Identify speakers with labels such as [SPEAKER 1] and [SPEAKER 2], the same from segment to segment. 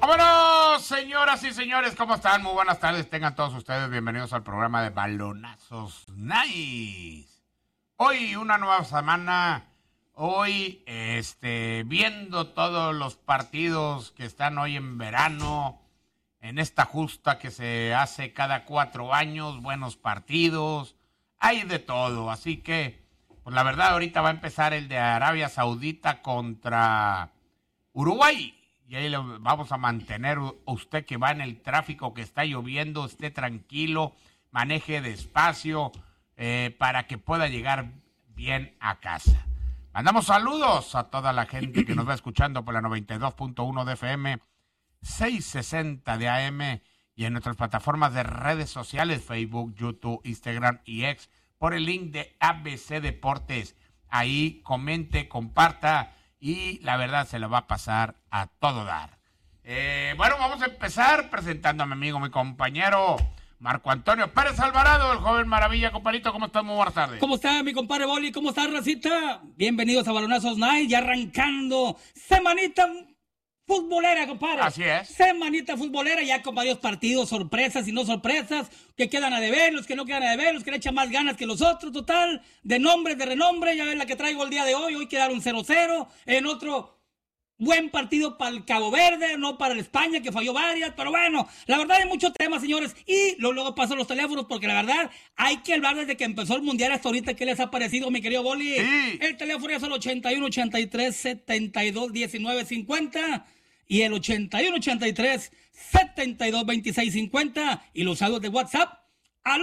[SPEAKER 1] ¡Vámonos, señoras y señores! ¿Cómo están? Muy buenas tardes. Tengan todos ustedes bienvenidos al programa de Balonazos Nice. Hoy una nueva semana. Hoy, viendo todos los partidos que están hoy en verano, en esta justa que se hace cada 4 años, buenos partidos, hay de todo. Así que, pues la verdad, ahorita va a empezar el de Arabia Saudita contra Uruguay. Y ahí le vamos a mantener, usted que va en el tráfico, que está lloviendo, esté tranquilo, maneje despacio, para que pueda llegar bien a casa. Mandamos saludos a toda la gente que nos va escuchando por la 92.1 de FM, 660 de AM y en nuestras plataformas de redes sociales, Facebook, YouTube, Instagram y X, por el link de ABC Deportes. Ahí comente, comparta y la verdad se lo va a pasar a todo dar. Bueno, vamos a empezar presentando a mi amigo, mi compañero Marco Antonio Pérez Alvarado, el joven maravilla. Compadrito, ¿cómo estás? Muy buenas tardes.
[SPEAKER 2] ¿Cómo está mi compadre Boli? ¿Cómo está, racita? Bienvenidos a Balonazos Night, ya arrancando semanita futbolera, compadre.
[SPEAKER 1] Así es.
[SPEAKER 2] Semanita futbolera, ya con varios partidos, sorpresas y no sorpresas, que quedan a deber, los que no quedan a deber, los que le echan más ganas que los otros, total, de nombre, de renombre. Ya ven la que traigo el día de hoy quedaron 0-0, en otro buen partido para el Cabo Verde, no para el España, que falló varias, pero bueno, la verdad hay muchos temas, señores, y luego paso los teléfonos, porque la verdad hay que hablar desde que empezó el Mundial hasta ahorita. ¿Qué les ha parecido, mi querido Boli?
[SPEAKER 1] Sí.
[SPEAKER 2] El teléfono es el 81 83 72 19 50 y el 81 83 72 26 50 y los audios de WhatsApp al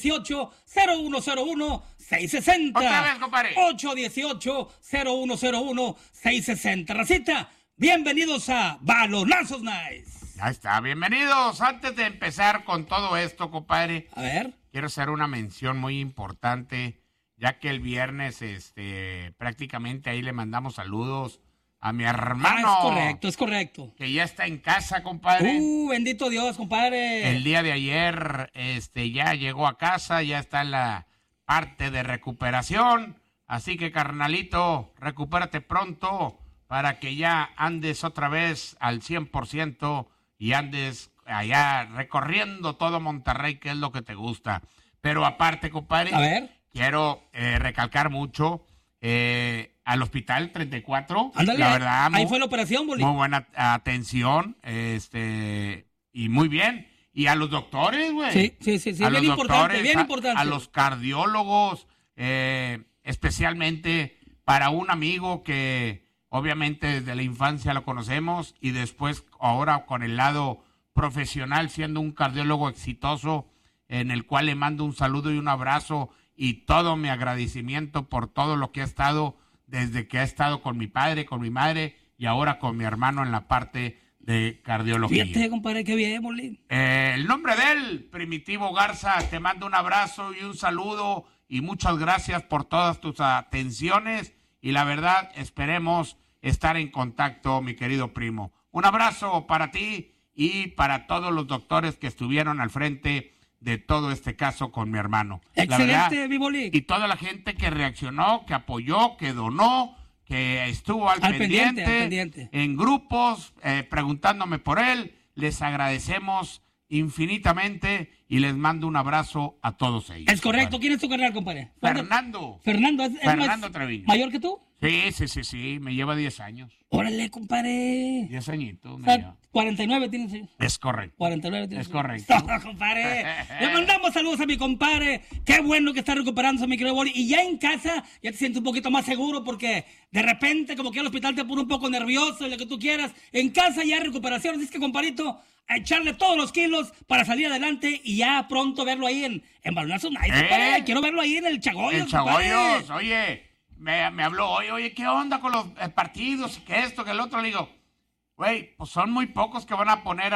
[SPEAKER 2] 818-0101-660.
[SPEAKER 1] Otra vez, compadre.
[SPEAKER 2] 818-0101-660. Racita, bienvenidos a Balonazos Nice.
[SPEAKER 1] Ya está, bienvenidos. Antes de empezar con todo esto, compadre,
[SPEAKER 2] A ver.
[SPEAKER 1] quiero hacer una mención muy importante, ya que el viernes, prácticamente ahí le mandamos saludos a mi hermano.
[SPEAKER 2] Es correcto.
[SPEAKER 1] Que ya está en casa, compadre.
[SPEAKER 2] Bendito Dios, compadre.
[SPEAKER 1] El día de ayer, ya llegó a casa, ya está en la parte de recuperación. Así que, carnalito, recupérate pronto para que ya andes otra vez al 100% y andes allá recorriendo todo Monterrey, que es lo que te gusta. Pero aparte, compadre,
[SPEAKER 2] A ver.
[SPEAKER 1] quiero recalcar mucho al Hospital 34.
[SPEAKER 2] Ándale,
[SPEAKER 1] la verdad,
[SPEAKER 2] ahí fue la operación, Boli.
[SPEAKER 1] muy buena atención, y muy bien. Y a los doctores, güey.
[SPEAKER 2] Sí,
[SPEAKER 1] A
[SPEAKER 2] bien
[SPEAKER 1] los
[SPEAKER 2] importante,
[SPEAKER 1] doctores,
[SPEAKER 2] importante.
[SPEAKER 1] a los cardiólogos, especialmente para un amigo que obviamente desde la infancia lo conocemos y después ahora con el lado profesional siendo un cardiólogo exitoso, en el cual le mando un saludo y un abrazo y todo mi agradecimiento por todo lo que ha estado desde que ha estado con mi padre, con mi madre y ahora con mi hermano en la parte de cardiología.
[SPEAKER 2] Fíjate, compadre, qué bien, Boli.
[SPEAKER 1] El nombre de él, Primitivo Garza, te mando un abrazo y un saludo y muchas gracias por todas tus atenciones y la verdad esperemos estar en contacto, mi querido primo. Un abrazo para ti y para todos los doctores que estuvieron al frente de todo este caso con mi hermano.
[SPEAKER 2] Excelente, mi Boli.
[SPEAKER 1] Y toda la gente que reaccionó, que apoyó, que donó, que estuvo al pendiente, en grupos, preguntándome por él, les agradecemos infinitamente y les mando un abrazo a todos ellos.
[SPEAKER 2] Es correcto.
[SPEAKER 1] Compadre.
[SPEAKER 2] ¿Quién es tu carnal, compadre?
[SPEAKER 1] Fernando.
[SPEAKER 2] Fernando, ¿es
[SPEAKER 1] Fernando
[SPEAKER 2] más
[SPEAKER 1] Treviño.
[SPEAKER 2] mayor que tú?
[SPEAKER 1] Sí, me lleva 10 años.
[SPEAKER 2] Órale, compadre.
[SPEAKER 1] 10 añitos.
[SPEAKER 2] O
[SPEAKER 1] Me
[SPEAKER 2] sea,
[SPEAKER 1] lleva.
[SPEAKER 2] 49 tienes. Sí.
[SPEAKER 1] Es correcto.
[SPEAKER 2] 49 tienes.
[SPEAKER 1] Es correcto.
[SPEAKER 2] No, compadre. Le mandamos saludos a mi compadre. Qué bueno que está recuperándose, mi querido Boli. Y ya en casa, ya te sientes un poquito más seguro porque de repente, como que al hospital te pone un poco nervioso y lo que tú quieras. En casa ya hay recuperación. Así que, compadrito, a echarle todos los kilos para salir adelante y ya pronto verlo ahí en Balonazos Night, compadre. Quiero verlo ahí en el Chagoyos,
[SPEAKER 1] El Chagoyos, oye, me habló, oye, ¿qué onda con los partidos? Que esto, que el otro. Le digo, güey, pues son muy pocos que van a poner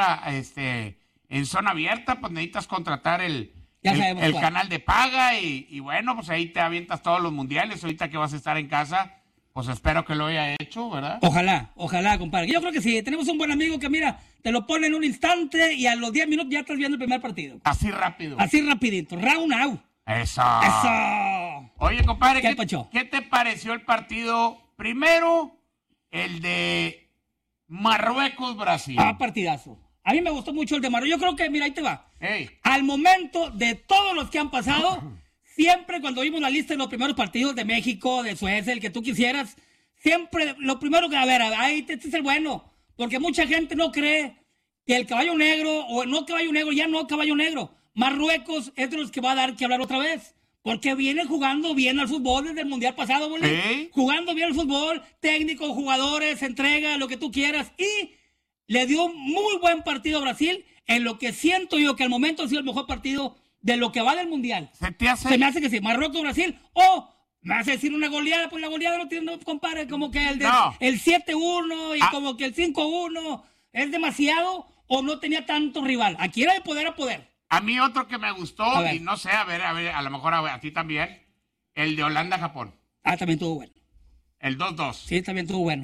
[SPEAKER 1] en zona abierta, pues necesitas contratar el canal de paga y bueno, pues ahí te avientas todos los mundiales. Ahorita que vas a estar en casa, pues espero que lo haya hecho, ¿verdad?
[SPEAKER 2] Ojalá, compadre. Yo creo que sí. Tenemos un buen amigo que, mira, te lo pone en un instante y a los 10 minutos ya estás viendo el primer partido.
[SPEAKER 1] Así rápido.
[SPEAKER 2] Así rapidito. Round now.
[SPEAKER 1] Eso.
[SPEAKER 2] Eso.
[SPEAKER 1] Oye, compadre,
[SPEAKER 2] ¿Qué pacho?
[SPEAKER 1] ¿qué te pareció el partido? Primero, el de Marruecos-Brasil.
[SPEAKER 2] Partidazo. A mí me gustó mucho el de Marruecos. Yo creo que, mira, ahí te va.
[SPEAKER 1] Ey.
[SPEAKER 2] Al momento de todos los que han pasado, siempre cuando vimos la lista de los primeros partidos de México, de Suecia, el que tú quisieras, siempre lo primero que, a ver, ahí este es el bueno. Porque mucha gente no cree que el caballo negro, o no caballo negro, ya no caballo negro. Marruecos es de los que va a dar que hablar otra vez. Porque viene jugando bien al fútbol desde el Mundial pasado, Bolí. Jugando bien al fútbol, técnico, jugadores, entrega, lo que tú quieras. Y le dio muy buen partido a Brasil, en lo que siento yo que al momento ha sido el mejor partido de lo que va del Mundial. Se me hace que sí, Marruecos-Brasil, o me hace decir una goleada, pues la goleada no tiene, no compare, como que el 7-1 y como que el 5-1 es demasiado, o no tenía tanto rival. Aquí era de poder a poder.
[SPEAKER 1] A mí otro que me gustó, y no sé, a ver, a lo mejor a ti también, el de Holanda-Japón.
[SPEAKER 2] También estuvo bueno.
[SPEAKER 1] El 2-2.
[SPEAKER 2] Sí, también estuvo bueno.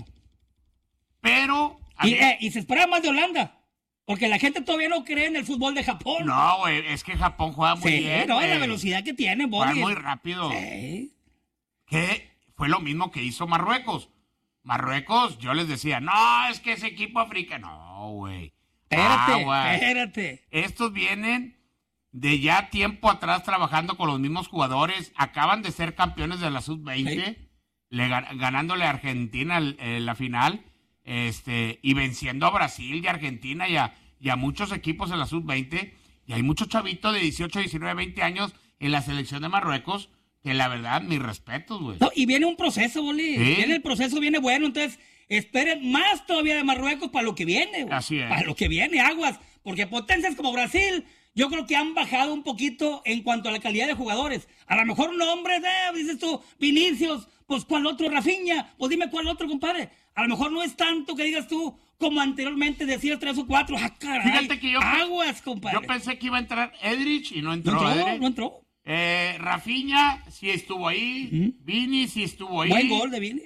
[SPEAKER 1] Pero...
[SPEAKER 2] Y se esperaba más de Holanda, porque la gente todavía no cree en el fútbol de Japón.
[SPEAKER 1] No, güey, es que Japón juega muy bien.
[SPEAKER 2] No, la velocidad que tiene,
[SPEAKER 1] juega muy rápido.
[SPEAKER 2] Sí.
[SPEAKER 1] Que fue lo mismo que hizo Marruecos. Marruecos, yo les decía, no, es que ese equipo africano. No, güey.
[SPEAKER 2] Espérate.
[SPEAKER 1] Estos vienen de ya tiempo atrás trabajando con los mismos jugadores. Acaban de ser campeones de la Sub-20, ganándole a Argentina la final, y venciendo a Brasil y Argentina y a muchos equipos en la Sub-20. Y hay muchos chavitos de 18, 19, 20 años en la selección de Marruecos que la verdad, mis respetos, güey.
[SPEAKER 2] No, y viene un proceso, Boli. ¿Sí? El proceso viene bueno, entonces esperen más todavía de Marruecos para lo que viene, güey.
[SPEAKER 1] Así es.
[SPEAKER 2] Para lo que viene, aguas. Porque potencias como Brasil, yo creo que han bajado un poquito en cuanto a la calidad de jugadores. A lo mejor nombres, dices tú, Vinicius, pues ¿cuál otro? Rafinha, pues dime cuál otro, compadre. A lo mejor no es tanto que digas tú, como anteriormente decías 3 o 4. ¡Ah, caray!
[SPEAKER 1] Fíjate que
[SPEAKER 2] aguas, compadre.
[SPEAKER 1] Yo pensé que iba a entrar Edrich y no entró.
[SPEAKER 2] No entró.
[SPEAKER 1] Rafinha sí estuvo ahí. Vini sí estuvo ahí.
[SPEAKER 2] Buen gol de Vini.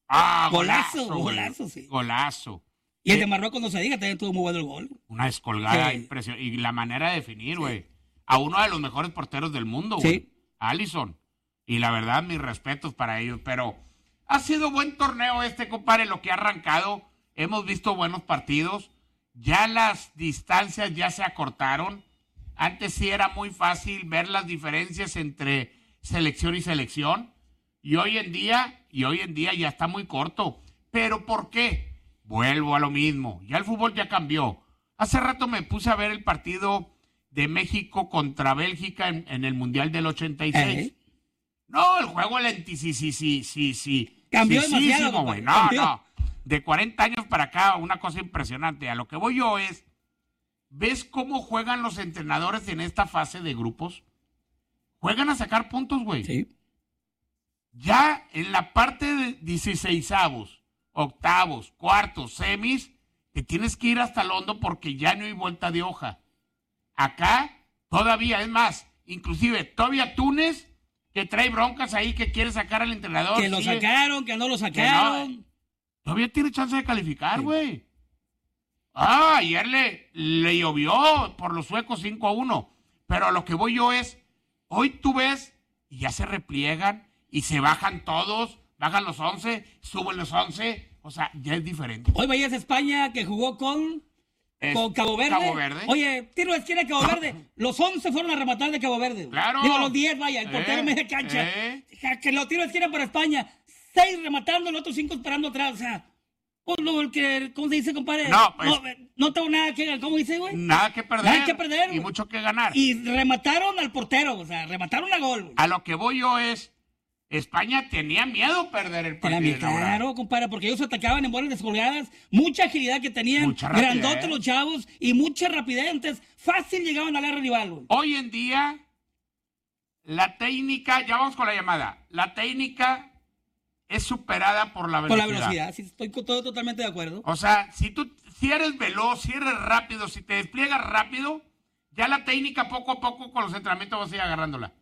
[SPEAKER 1] Golazo,
[SPEAKER 2] sí.
[SPEAKER 1] Golazo.
[SPEAKER 2] Y el de Marruecos no se diga, también tuvo muy bueno el gol.
[SPEAKER 1] Una descolgada impresionante. Y la manera de definir, güey. A uno de los mejores porteros del mundo, güey.
[SPEAKER 2] Sí.
[SPEAKER 1] Alisson. Y la verdad, mis respetos para ellos. Pero ha sido buen torneo compadre, lo que ha arrancado. Hemos visto buenos partidos. Ya las distancias ya se acortaron. Antes sí era muy fácil ver las diferencias entre selección y selección. Y hoy en día ya está muy corto. ¿Pero por qué? Vuelvo a lo mismo. Ya el fútbol ya cambió. Hace rato me puse a ver el partido de México contra Bélgica en el Mundial del 86. No, el juego sí.
[SPEAKER 2] Cambió demasiado,
[SPEAKER 1] güey. No. De 40 años para acá, una cosa impresionante. A lo que voy yo es, ¿ves cómo juegan los entrenadores en esta fase de grupos? Juegan a sacar puntos, güey.
[SPEAKER 2] Sí.
[SPEAKER 1] Ya en la parte de 16avos, octavos, cuartos, semis, te tienes que ir hasta el hondo porque ya no hay vuelta de hoja. Acá, todavía, es más, inclusive, todavía Túnez, que trae broncas ahí, que quiere sacar al entrenador.
[SPEAKER 2] Que lo sacaron, que no lo sacaron.
[SPEAKER 1] Todavía tiene chance de calificar, güey. Ayer le llovió por los suecos 5-1. Pero a lo que voy yo es, hoy tú ves y ya se repliegan y se bajan todos, bajan los 11, suben los 11. O sea, ya es diferente.
[SPEAKER 2] Hoy veías España que jugó con Cabo Verde. Oye, tiro de esquina de Cabo Verde. Los 11 fueron a rematar de Cabo Verde.
[SPEAKER 1] Claro.
[SPEAKER 2] Digo, los 10, vaya, el portero media cancha. Que lo tiro de esquina para España. 6 rematando, los otros 5 esperando atrás. O sea, ¿cómo se dice, compadre? No tengo nada que, ¿cómo dice, güey?
[SPEAKER 1] Nada que perder. Y
[SPEAKER 2] güey.
[SPEAKER 1] mucho que ganar.
[SPEAKER 2] Y remataron al portero, o sea, remataron a gol. Güey.
[SPEAKER 1] A lo que voy yo es, España tenía miedo perder el partido.
[SPEAKER 2] Claro, compadre, porque ellos atacaban en bolas descolgadas, mucha agilidad que tenían, grandotes los chavos y mucha rapidez, entonces fácil llegaban al área rival. Güey.
[SPEAKER 1] Hoy en día, la técnica, ya vamos con la llamada, la técnica es superada por la velocidad.
[SPEAKER 2] Por la velocidad, sí, estoy totalmente de acuerdo.
[SPEAKER 1] O sea, si eres veloz, si eres rápido, si te despliegas rápido, ya la técnica poco a poco con los entrenamientos vas a ir agarrándola.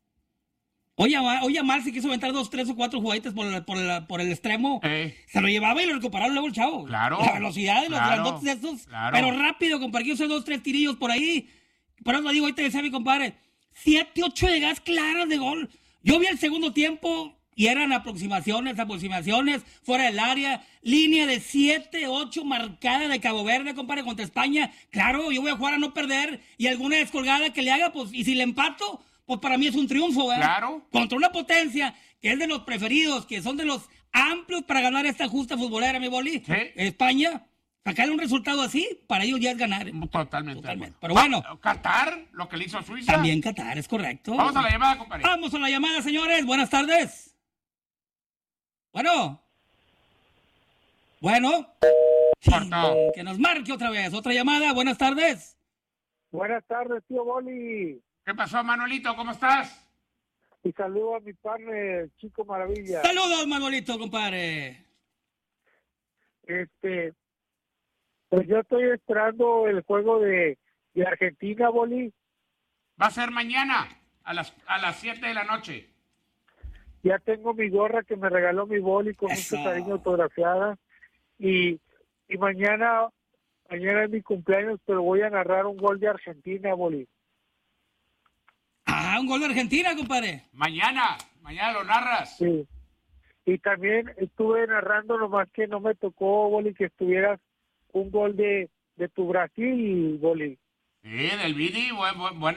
[SPEAKER 2] Hoy Amar se quiso aventar 2, 3 o 4 jugaditas por el extremo. Se lo llevaba y lo recuperaron luego el chavo.
[SPEAKER 1] Claro.
[SPEAKER 2] La velocidad de los grandotes estos.
[SPEAKER 1] Claro.
[SPEAKER 2] Pero rápido, compadre. Yo sé 2, 3 tirillos por ahí. Por eso lo digo, ahorita decía mi compadre. 7, 8 llegadas claras de gol. Yo vi el segundo tiempo. Y eran aproximaciones, fuera del área, línea de 7-8 marcada de Cabo Verde, compadre, contra España. Claro, yo voy a jugar a no perder y alguna descolgada que le haga, pues, y si le empato, pues para mí es un triunfo, ¿verdad?
[SPEAKER 1] Claro.
[SPEAKER 2] Contra una potencia que es de los preferidos, que son de los amplios para ganar esta justa futbolera, mi boli.
[SPEAKER 1] Sí.
[SPEAKER 2] España, sacar un resultado así, para ellos ya es ganar.
[SPEAKER 1] Totalmente.
[SPEAKER 2] Pero bueno.
[SPEAKER 1] Qatar, lo que le hizo a Suiza.
[SPEAKER 2] También Qatar, es correcto.
[SPEAKER 1] Vamos a la llamada, compadre.
[SPEAKER 2] Vamos a la llamada, señores. Buenas tardes. Bueno.
[SPEAKER 1] Cortó.
[SPEAKER 2] Que nos marque otra vez. Otra llamada. Buenas tardes.
[SPEAKER 3] Buenas tardes, tío Boli.
[SPEAKER 1] ¿Qué pasó, Manuelito? ¿Cómo estás?
[SPEAKER 3] Y saludo a mi partner, Chico Maravilla.
[SPEAKER 2] Saludos, Manuelito, compadre.
[SPEAKER 3] Pues yo estoy esperando el juego de Argentina, Boli.
[SPEAKER 1] Va a ser mañana a las 7 de la noche.
[SPEAKER 3] Ya tengo mi gorra que me regaló mi Boli con
[SPEAKER 2] Eso.
[SPEAKER 3] mucho cariño autografiada. Y mañana es mi cumpleaños, pero voy a narrar un gol de Argentina, Boli.
[SPEAKER 2] Un gol de Argentina, compadre.
[SPEAKER 1] Mañana lo narras.
[SPEAKER 3] Sí. Y también estuve narrando, nomás que no me tocó, Boli, que estuvieras un gol de tu Brasil, Boli.
[SPEAKER 1] Sí, del Vidi, buen
[SPEAKER 2] Gol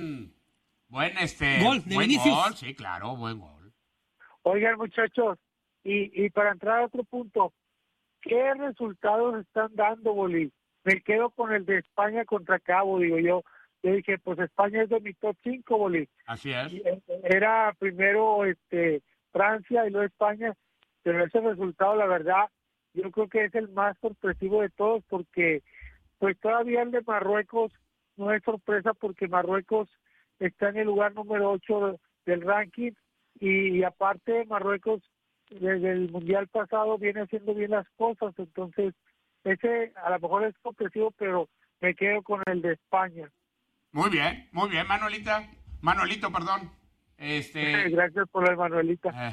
[SPEAKER 2] de
[SPEAKER 1] buen
[SPEAKER 2] Vinicius.
[SPEAKER 1] gol, sí, claro, buen gol.
[SPEAKER 3] Oigan, muchachos, y para entrar a otro punto, ¿qué resultados están dando, Boli? Me quedo con el de España contra Cabo, digo yo. Yo dije, pues España es de mi top 5, Boli.
[SPEAKER 1] Así es.
[SPEAKER 3] Era primero Francia y luego España, pero ese resultado, la verdad, yo creo que es el más sorpresivo de todos, porque pues todavía el de Marruecos no es sorpresa, porque Marruecos está en el lugar número 8 del ranking, y aparte Marruecos desde el Mundial pasado viene haciendo bien las cosas, entonces ese a lo mejor es sorpresivo, pero me quedo con el de España.
[SPEAKER 1] Muy bien, Manuelito, perdón.
[SPEAKER 3] Gracias por la Manuelita.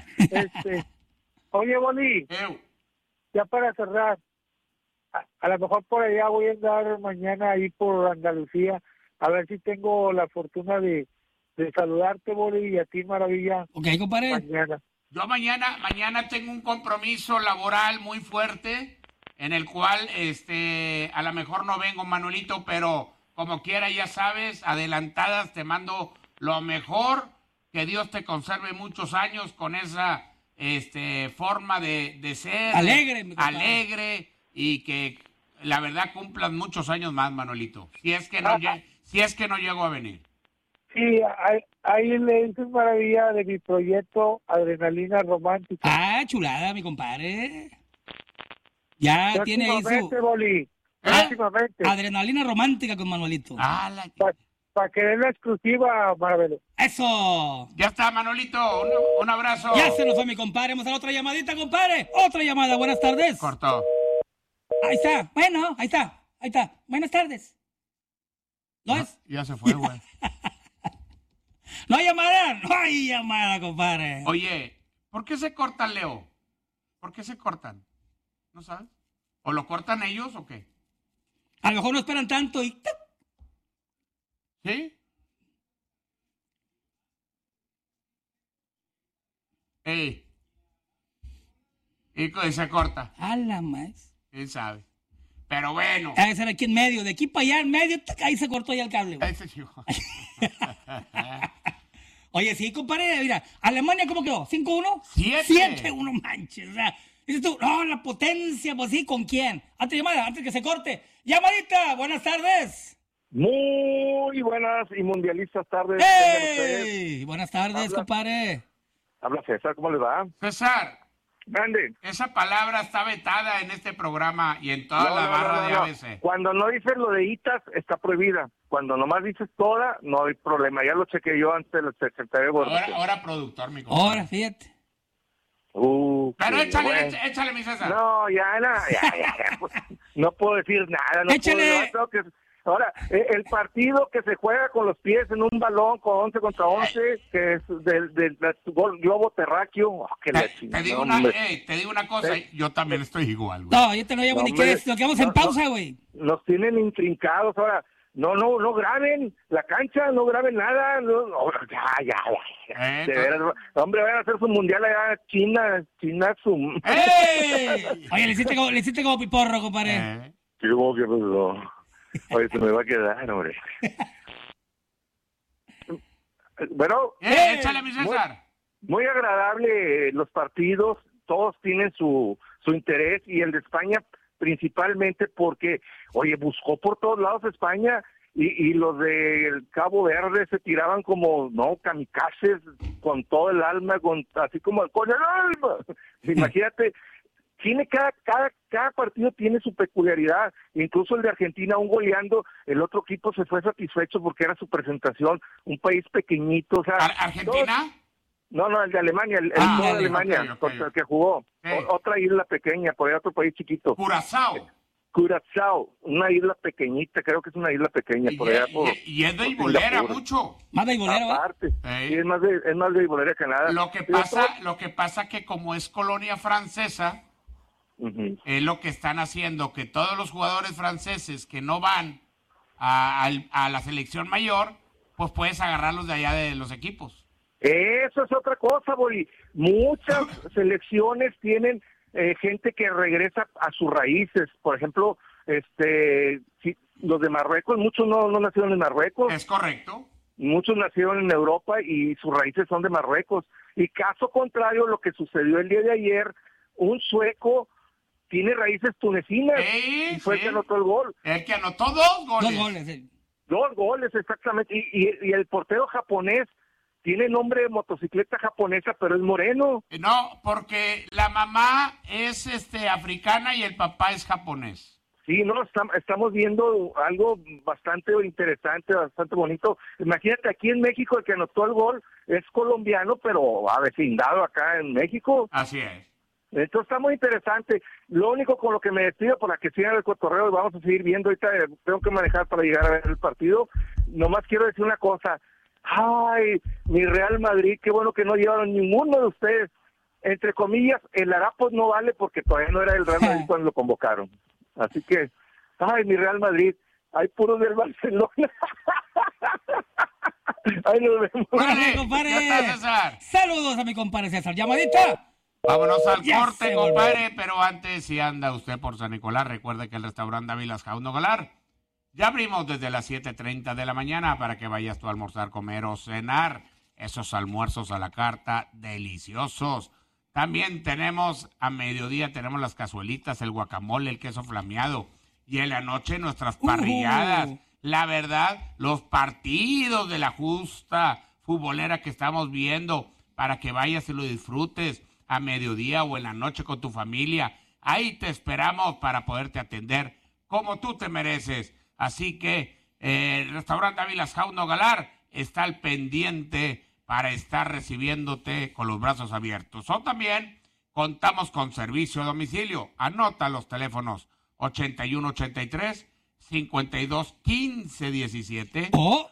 [SPEAKER 3] Oye, Boli, ya para cerrar, a lo mejor por allá voy a andar mañana ahí por Andalucía, a ver si tengo la fortuna de saludarte, Boli, y a ti, Maravilla.
[SPEAKER 2] Ok, compadre.
[SPEAKER 3] Mañana.
[SPEAKER 1] Yo mañana tengo un compromiso laboral muy fuerte, en el cual a lo mejor no vengo, Manuelito, pero como quiera, ya sabes, adelantadas, te mando lo mejor, que Dios te conserve muchos años con esa forma de ser. Alegre, y que la verdad cumplan muchos años más, Manuelito, si es que no llego a venir.
[SPEAKER 3] Sí, ahí le dices, Maravilla, de mi proyecto Adrenalina Romántica.
[SPEAKER 2] Chulada, mi compadre. Ya tiene ahí su
[SPEAKER 3] Boli. Próximamente.
[SPEAKER 2] Adrenalina Romántica con Manuelito.
[SPEAKER 3] Para que den la exclusiva, Maravilla.
[SPEAKER 2] ¡Eso!
[SPEAKER 1] Ya está, Manolito. Un abrazo.
[SPEAKER 2] Ya se nos fue, mi compadre. Vamos a la otra llamadita, compadre. Otra llamada. Buenas tardes.
[SPEAKER 1] Cortó.
[SPEAKER 2] Ahí está. Bueno, ahí está. Buenas tardes. ¿No es?
[SPEAKER 1] Ya se fue, güey.
[SPEAKER 2] ¿No hay llamada? No hay llamada, compadre.
[SPEAKER 1] Oye, ¿por qué se cortan, Leo? ¿Por qué se cortan? ¿No sabes? ¿O lo cortan ellos o qué?
[SPEAKER 2] A lo mejor no esperan tanto y...
[SPEAKER 1] ¿Sí? Ey. Y se corta.
[SPEAKER 2] A la más.
[SPEAKER 1] ¿Quién sabe? Pero bueno.
[SPEAKER 2] Debe ser aquí en medio. De aquí para allá, en medio, ahí se cortó ya el cable.
[SPEAKER 1] Ahí se llegó.
[SPEAKER 2] Oye, sí, compadre, mira, ¿Alemania cómo quedó? ¿5-1? 7-1, manches. O sea, dices tú, no, la potencia, pues sí, ¿con quién? Antes que se corte. Llamadita, buenas tardes.
[SPEAKER 3] Muy buenas y mundialistas tardes.
[SPEAKER 2] ¡Ey! Buenas tardes, compadre.
[SPEAKER 3] Habla César, ¿cómo le va?
[SPEAKER 1] César,
[SPEAKER 3] Grande.
[SPEAKER 1] esa palabra está vetada en este programa y en toda la barra de ABC.
[SPEAKER 3] Cuando no dices lo de itas, está prohibida. Cuando nomás dices toda, no hay problema. Ya lo chequeé yo antes del secretario de Gobernación.
[SPEAKER 1] Ahora productor, mi compadre.
[SPEAKER 2] Ahora, fíjate.
[SPEAKER 1] Pero
[SPEAKER 3] bueno.
[SPEAKER 1] échale, mi César.
[SPEAKER 3] No, ya. Pues, no puedo decir nada.
[SPEAKER 2] Échale.
[SPEAKER 3] Ahora, el partido que se juega con los pies en un balón con 11 contra 11, que es del globo terráqueo.
[SPEAKER 1] Te digo una cosa, yo también estoy igual, güey.
[SPEAKER 2] No, yo te lo llamo ni qué es, lo que vamos en pausa, güey.
[SPEAKER 3] Nos tienen intrincados. Ahora,
[SPEAKER 4] no graben la cancha, no graben nada, no, ya. De veras, hombre, van a hacer su mundial allá, China su...
[SPEAKER 2] ¡Ey! Oye, le hiciste como piporro, compadre.
[SPEAKER 4] Sí, como que no. Oye, se me va a quedar, hombre. Bueno,
[SPEAKER 1] échale, mi César.
[SPEAKER 4] Muy agradable los partidos, todos tienen su interés, y el de España principalmente porque, oye, buscó por todos lados España, y los del Cabo Verde se tiraban como, kamikazes, con todo el alma, así como con el alma. Imagínate, tiene cada partido tiene su peculiaridad, incluso el de Argentina, aún goleando, el otro equipo se fue satisfecho porque era su presentación, un país pequeñito, o sea...
[SPEAKER 1] ¿Argentina?
[SPEAKER 4] No, el de Alemania, el de Alemania, contra el que jugó. Otra isla pequeña, por ahí otro país chiquito. Curazao, una isla pequeñita, creo que es una isla pequeña.
[SPEAKER 1] Y es de Ibolera mucho.
[SPEAKER 2] Más de Ibolera,
[SPEAKER 4] aparte, sí, es más de Ibolera que nada.
[SPEAKER 1] Lo que pasa que como es colonia francesa, es lo que están haciendo, que todos los jugadores franceses que no van a la selección mayor, pues puedes agarrarlos de allá de los equipos.
[SPEAKER 4] Eso es otra cosa, Boli. Muchas selecciones tienen gente que regresa a sus raíces. Por ejemplo, los de Marruecos, muchos no nacieron en Marruecos.
[SPEAKER 1] Es correcto.
[SPEAKER 4] Muchos nacieron en Europa y sus raíces son de Marruecos. Y caso contrario, lo que sucedió el día de ayer, un sueco tiene raíces tunecinas y fue el que anotó el gol.
[SPEAKER 1] El que anotó 2 goles.
[SPEAKER 2] 2 goles, sí.
[SPEAKER 4] 2 goles, exactamente. Y el portero japonés tiene nombre de motocicleta japonesa, pero es moreno.
[SPEAKER 1] No, porque la mamá es africana y el papá es japonés.
[SPEAKER 4] Sí, estamos viendo algo bastante interesante, bastante bonito. Imagínate, aquí en México el que anotó el gol es colombiano, pero avecindado acá en México.
[SPEAKER 1] Así es.
[SPEAKER 4] Entonces está muy interesante. Lo único con lo que me despido, por la que sigan el cotorreo, y vamos a seguir viendo, ahorita tengo que manejar para llegar a ver el partido. Nomás quiero decir una cosa. Ay, mi Real Madrid, qué bueno que no llevaron ninguno de ustedes. Entre comillas, el Arapos no vale porque todavía no era el Real Madrid cuando lo convocaron. Así que, ay, mi Real Madrid, hay puros del Barcelona. Ay, nos vemos.
[SPEAKER 2] Órale, compadre. Saludos a mi compadre César. Llamadita.
[SPEAKER 1] Vámonos al corte, compadre, pero antes, si anda usted por San Nicolás, recuerde que el restaurante Dávilas Jauno Galar ya abrimos desde las 7:30 de la mañana para que vayas tú a almorzar, comer o cenar. Esos almuerzos a la carta deliciosos. También tenemos a mediodía, tenemos las cazuelitas, el guacamole, el queso flameado. Y en la noche nuestras parrilladas. La verdad, los partidos de la justa futbolera que estamos viendo para que vayas y lo disfrutes a mediodía o en la noche con tu familia. Ahí te esperamos para poderte atender como tú te mereces. Así que el restaurante Dávilas Jauno Galar está al pendiente para estar recibiéndote con los brazos abiertos. O también contamos con servicio a domicilio. Anota los teléfonos 8183-521517 o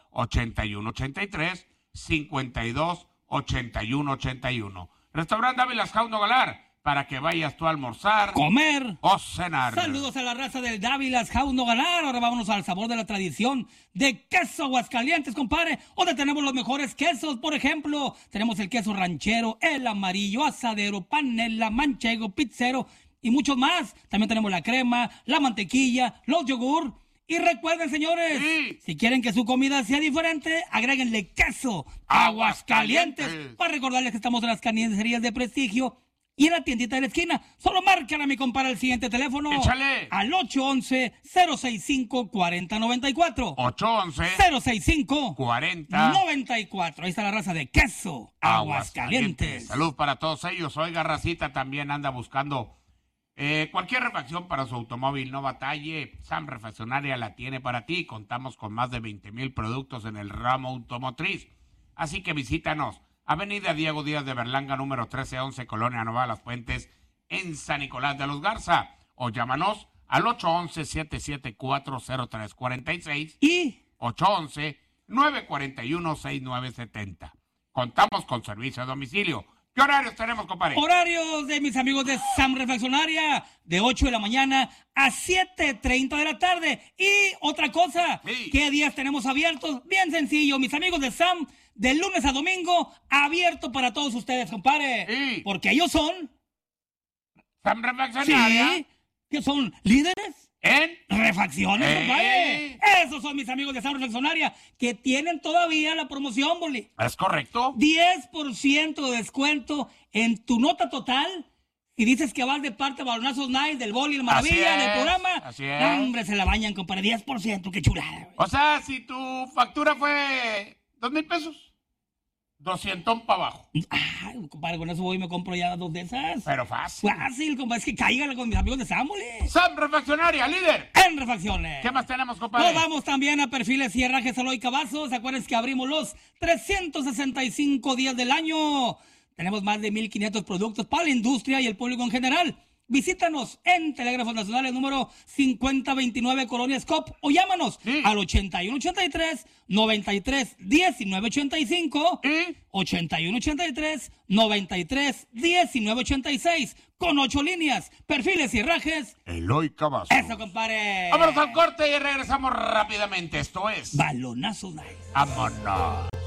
[SPEAKER 1] 8183-528181. Restaurante Dávilas Jauno Galar, para que vayas tú a almorzar,
[SPEAKER 2] comer
[SPEAKER 1] o cenar.
[SPEAKER 2] Saludos a la raza del Dávilas Jauno Galar. Ahora vámonos al sabor de la tradición de queso Aguascalientes, compadre, donde tenemos los mejores quesos. Por ejemplo, tenemos el queso ranchero, el amarillo, asadero, panela, manchego, pizzero y muchos más. También tenemos la crema, la mantequilla, los yogur. Y recuerden, señores, si quieren que su comida sea diferente, agréguenle queso Aguascalientes. Para recordarles que estamos en las carnicerías de prestigio y en la tiendita de la esquina. Solo marcan a mi compadre el siguiente teléfono.
[SPEAKER 1] ¡Échale!
[SPEAKER 2] Al 811-065-4094.
[SPEAKER 1] 811-065-4094.
[SPEAKER 2] Ahí está la raza de queso Aguascalientes.
[SPEAKER 1] Salud para todos ellos. Oiga, racita, también anda buscando cualquier refacción para su automóvil. No batalle, Sam Refaccionaria la tiene para ti. Contamos con más de 20,000 productos en el ramo automotriz. Así que visítanos. Avenida Diego Díaz de Berlanga, número 1311, Colonia Nueva Las Fuentes, en San Nicolás de los Garza. O llámanos al 811-774-0346
[SPEAKER 2] y
[SPEAKER 1] 811-941-6970. Contamos con servicio a domicilio. ¿Qué horarios tenemos, compadre?
[SPEAKER 2] Horarios de mis amigos de Sam Refaccionaria, de 8 de la mañana a 7:30 de la tarde. Y otra cosa,
[SPEAKER 1] Sí.
[SPEAKER 2] ¿qué días tenemos abiertos? Bien sencillo, mis amigos de Sam, de lunes a domingo, abierto para todos ustedes, compadre.
[SPEAKER 1] Sí.
[SPEAKER 2] Porque ellos son,
[SPEAKER 1] Sam Refaccionaria.
[SPEAKER 2] sí, que son líderes.
[SPEAKER 1] ¿En?
[SPEAKER 2] Refacciones, compadre. Esos son mis amigos de Sam Refaccionaria, que tienen todavía la promoción, Boli.
[SPEAKER 1] ¿Es correcto?
[SPEAKER 2] 10% de descuento en tu nota total. Si dices que vas de parte de Balonazos Night, del Boli, el Maravilla,
[SPEAKER 1] Así
[SPEAKER 2] del
[SPEAKER 1] es,
[SPEAKER 2] programa,
[SPEAKER 1] así es.
[SPEAKER 2] hombre, se la bañan, compadre. 10%, qué chulada, güey.
[SPEAKER 1] O sea, si tu factura fue 2,000 pesos, 200 para abajo.
[SPEAKER 2] Ay, compadre, con eso voy y me compro ya 2 de esas.
[SPEAKER 1] Pero fácil.
[SPEAKER 2] Fácil, compadre, es que cáigale con mis amigos de Sam, Boli.
[SPEAKER 1] Sam Refaccionaria, líder.
[SPEAKER 2] En Refacciones.
[SPEAKER 1] ¿Qué más tenemos, compadre?
[SPEAKER 2] Nos vamos también a Perfiles y Herrajes Aloy Cavazos. Acuérdense que abrimos los 365 días del año. Tenemos más de 1,500 productos para la industria y el público en general. Visítanos en Telégrafos Nacionales número 5029 Colonia Scop o llámanos al 8183-93-1985
[SPEAKER 1] ¿Y?
[SPEAKER 2] 8183-93-1986 con 8 líneas, perfiles y herrajes.
[SPEAKER 1] Eloy Cavazos.
[SPEAKER 2] Eso, compadre.
[SPEAKER 1] Vámonos al corte y regresamos rápidamente. Esto es
[SPEAKER 2] Balonazos Night.
[SPEAKER 1] Vámonos.